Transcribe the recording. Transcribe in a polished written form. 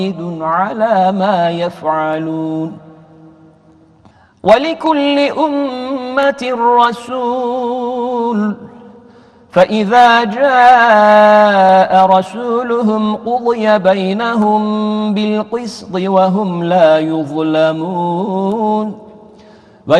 على ما يفعلون ولكل أمة رسول فإذا جاء رسولهم قضي بينهم بالقسط وهم لا يظلمون